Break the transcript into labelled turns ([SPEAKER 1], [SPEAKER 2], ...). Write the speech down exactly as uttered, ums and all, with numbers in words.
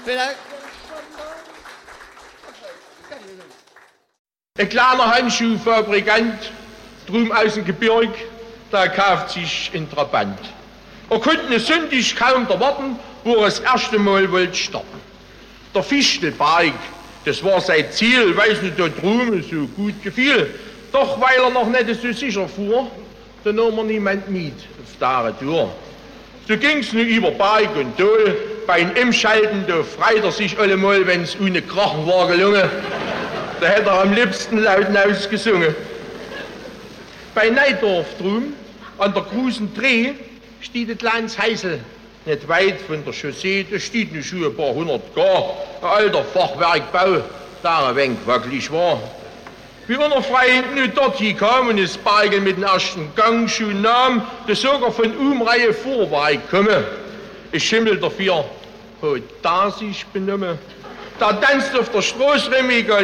[SPEAKER 1] Ein kleiner Handschuhfabrikant, drüben aus dem Gebirg, der kauft sich in Trabant. Er konnte ne Sündig kaum erwarten, wo er das erste Mal wollte starten. Der Fichtelberg, das war sein Ziel, weil es nicht da drüben so gut gefiel. Doch weil er noch nicht so sicher fuhr, da nahm er niemand mit auf der Tour. So ging's nur über Berg und Tal, beim Imschalten, da freit er sich allemal, wenn's ohne Krachen war gelungen. Da hätte er am liebsten laut ausgesungen. Bei Neidorf drüben, an der großen Dreh, steht das Lands Heisel. Nicht weit von der Chaussee, da steht nur schon ein paar hundert Gar. Ein alter Fachwerkbau, der ein wenig wackelig war. Wie unser Freund nur dorthin kam und das Bergel mit dem ersten Gang schon nahm, da sogar von Umreihe Vorwerk komme. Ich schimmel dafür, hat der sich benommen. Da tanzt auf der Straße, Remiger,